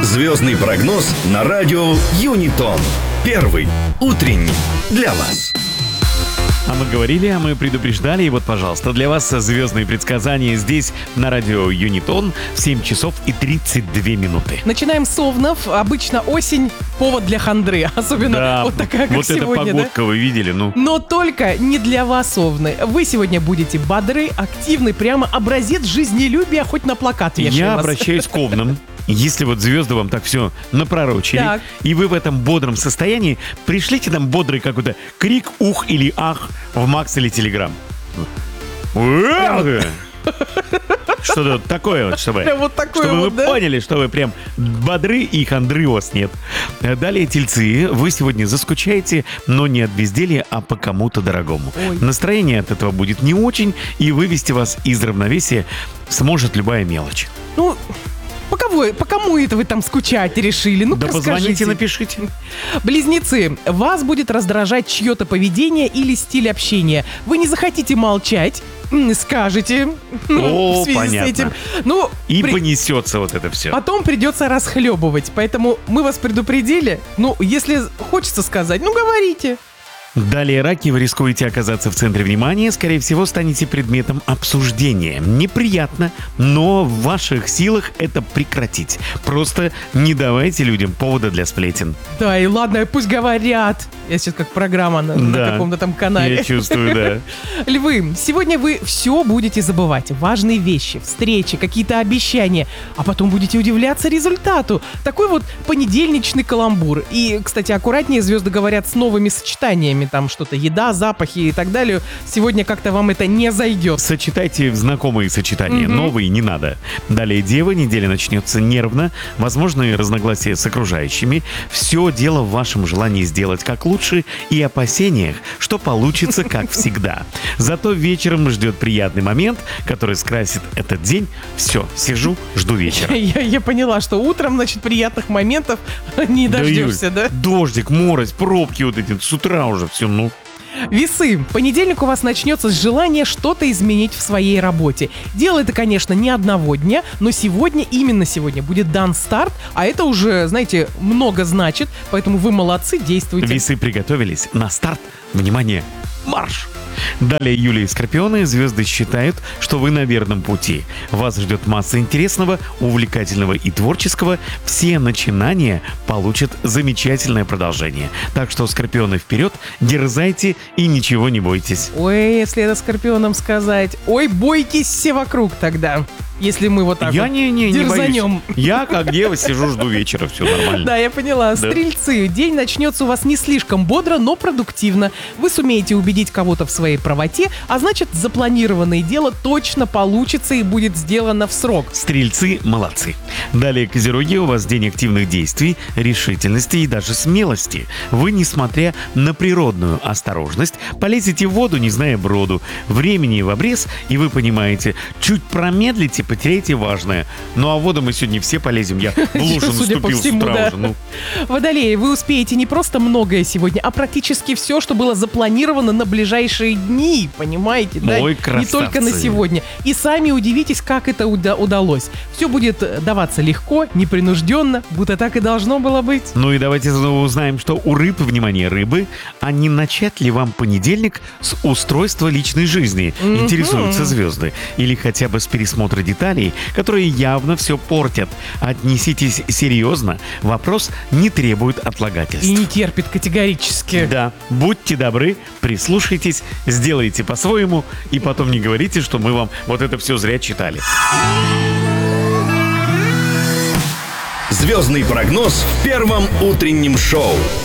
Звездный прогноз на радио Юнитон. Первый утренний для вас. А мы говорили, мы предупреждали, и вот, пожалуйста, для вас звездные предсказания здесь, на радио Юнитон, в 7 часов и 32 минуты. Начинаем с Овнов. Обычно осень — повод для хандры. Особенно Да, вот такая, как вот сегодня. эта погодка, вы видели, ну. Но только не для вас, Овны. Вы сегодня будете бодры, активны, прямо образец жизнелюбия, хоть на плакат вешаем Я вас. обращаюсь к Овнам. Если вот звезды вам так все напророчили, Так. и вы в этом бодром состоянии, пришлите нам бодрый какой-то крик, ух или ах в Макс или Телеграм. Что-то такое вот, чтобы Прям вот такое чтобы вот, вы да? поняли, что вы прям бодры и хандры у вас нет. Далее, тельцы, вы сегодня заскучаете, но не от безделья, а по кому-то дорогому. Ой. Настроение от этого будет не очень, и вывести вас из равновесия сможет любая мелочь. Ну, по кому это вы там скучать решили? Ну, Да позвоните, напишите. Близнецы, вас будет раздражать чье-то поведение или стиль общения. Вы не захотите молчать, скажете О, в связи понятно. с этим. Ну, И понесется вот это все. потом придется расхлебывать. Поэтому мы вас предупредили. Ну, если хочется сказать, ну, говорите. Далее, раки, вы рискуете оказаться в центре внимания, скорее всего, станете предметом обсуждения. Неприятно, но в ваших силах это прекратить. Просто не давайте людям повода для сплетен. Да, и ладно, пусть говорят. Я сейчас как программа на Да. каком-то там канале. Я чувствую, да. Львы, сегодня вы все будете забывать. Важные вещи, встречи, какие-то обещания. А потом будете удивляться результату. Такой вот понедельничный каламбур. И, кстати, аккуратнее, звезды говорят, с новыми сочетаниями. Там что-то, еда, запахи и так далее. Сегодня как-то вам это не зайдет. Сочетайте знакомые сочетания, новые не надо. Далее, девы, неделя начнется нервно, возможны разногласия с окружающими. Все дело в вашем желании сделать как лучше и опасениях, что получится как всегда. Зато вечером ждет приятный момент, который скрасит этот день. Все, сижу, жду вечера. Я поняла, что утром, значит, приятных моментов не дождешься, да? Дождик, морось, пробки вот эти, с утра уже все, ну. Весы. Понедельник у вас начнется с желания что-то изменить в своей работе. Дело это, конечно, не одного дня, но сегодня, именно сегодня, будет дан старт, а это уже, знаете, много значит, поэтому вы молодцы, действуйте. Весы приготовились на старт. Внимание, марш! Далее, Юлия и Скорпионы, звезды считают, что вы на верном пути. Вас ждет масса интересного, увлекательного и творческого. Все начинания получат замечательное продолжение. Так что, Скорпионы, вперед, дерзайте и ничего не бойтесь. Ой, если это Скорпионам сказать. Ой, бойтесь все вокруг тогда. Если мы вот так Я вот не дерзанем. боюсь. Я, как дева, сижу, жду вечера, все нормально. Да, я поняла. Да. Стрельцы, день начнется у вас не слишком бодро, но продуктивно. Вы сумеете убедить кого-то в своей правоте, а значит, запланированное дело точно получится и будет сделано в срок. Стрельцы молодцы. Далее, Козероги, у вас день активных действий, решительности и даже смелости. Вы, несмотря на природную осторожность, полезете в воду, не зная броду. Времени в обрез, и вы понимаете, чуть промедлите, потеряете важное. Ну а в воду мы сегодня все полезем. Я в лужу Судя по наступил с всему, утра да. уже. Ну. Водолеи, вы успеете не просто многое сегодня, а практически все, что было запланировано на ближайшие дни, понимаете? Да? Ой, Не красавцы. только на сегодня. И сами удивитесь, как это удалось. Все будет даваться легко, непринужденно, будто так и должно было быть. Ну и давайте снова узнаем, что у рыб, внимание, рыбы, а не начать ли вам понедельник с устройства личной жизни, интересуются звезды, или хотя бы с пересмотра деталей, которые явно все портят. Отнеситесь серьезно, вопрос не требует отлагательств. И не терпит категорически. Да, будьте добры, прислушайтесь, сделайте по-своему, и потом не говорите, что мы вам вот это все зря читали. Звездный прогноз в первом утреннем шоу.